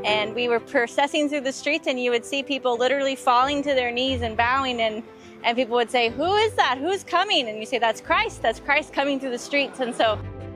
And we were processing through the streets, and you would see people literally falling to their knees and bowing, and people would say, "Who is that? Who's coming?" And you say, "That's Christ. That's Christ coming through the streets." And so